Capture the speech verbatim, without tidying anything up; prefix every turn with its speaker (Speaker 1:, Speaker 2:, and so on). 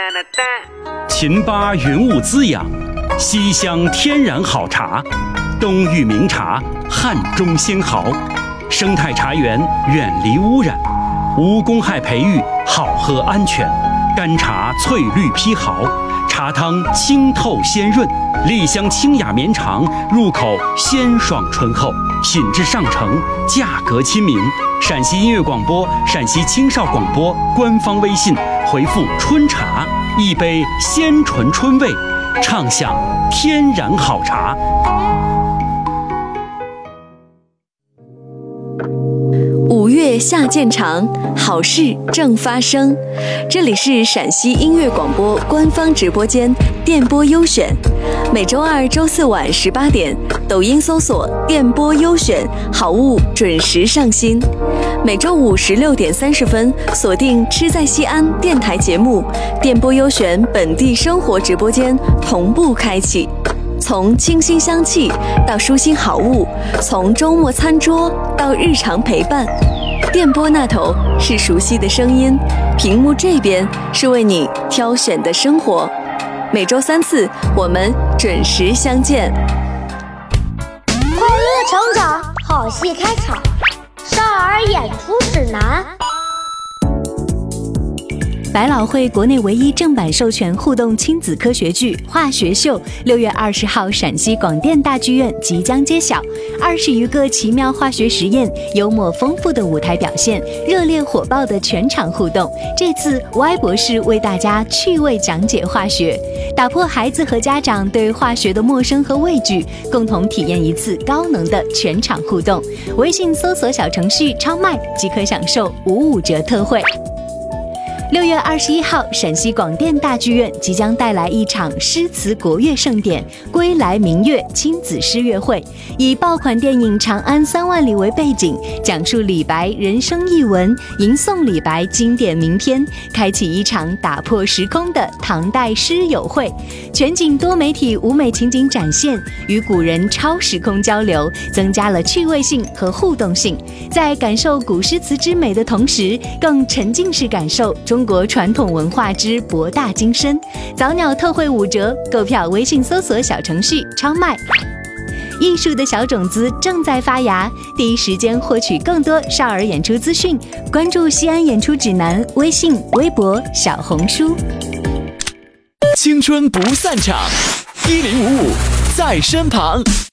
Speaker 1: 秦巴云雾滋养，西乡天然好茶，东域名茶，汉中鲜毫。生态茶园远离污染，无公害培育，好喝安全。干茶翠绿披毫，茶汤清透鲜润，栗香清雅绵长，入口鲜爽醇厚，品质上乘，价格亲民。陕西音乐广播、陕西青少广播官方微信回复“春茶”，一杯鲜醇春味，畅享天然好茶。
Speaker 2: 五月下渐长，好事正发生。这里是陕西音乐广播官方直播间电波优选，每周二、周四晚十八点，抖音搜索“电波优选”，好物准时上新。每周五十六点三十分，锁定“吃在西安”电台节目，电波优选本地生活直播间同步开启。从清新香气到舒心好物，从周末餐桌到日常陪伴，电波那头是熟悉的声音，屏幕这边是为你挑选的生活。每周三次，我们准时相见。
Speaker 3: 快乐成长，好戏开场，少儿演出指南。
Speaker 2: 百老汇国内唯一正版授权互动亲子科学剧《化学秀》，六月二十号陕西广电大剧院即将揭晓。二十余个奇妙化学实验，幽默丰富的舞台表现，热烈火爆的全场互动。这次 Y 博士为大家趣味讲解化学，打破孩子和家长对化学的陌生和畏惧，共同体验一次高能的全场互动。微信搜索小程序超麦即可享受五五折特惠。六月二十一号，陕西广电大剧院即将带来一场诗词国乐盛典——归来明月亲子诗乐会，以爆款电影《长安三万里》为背景，讲述李白人生译文，吟诵李白经典名篇，开启一场打破时空的唐代诗友会。全景多媒体舞美情景展现，与古人超时空交流，增加了趣味性和互动性。在感受古诗词之美的同时，更沉浸式感受中国传统文化之博大精深。早鸟特惠五折，购票微信搜索小程序超卖。艺术的小种子正在发芽，第一时间获取更多少儿演出资讯，关注西安演出指南微信、微博、小红书。
Speaker 4: 青春不散场，一零五五在身旁。